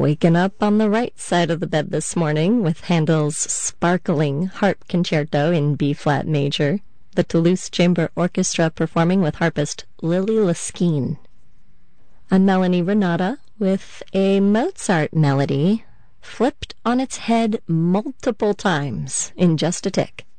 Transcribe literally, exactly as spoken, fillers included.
Waking up on the right side of the bed this morning with Handel's sparkling harp concerto in B-flat major, the Toulouse Chamber Orchestra performing with harpist Lily Liskine. I'm Melanie Renata with a Mozart melody flipped on its head multiple times in just a tick.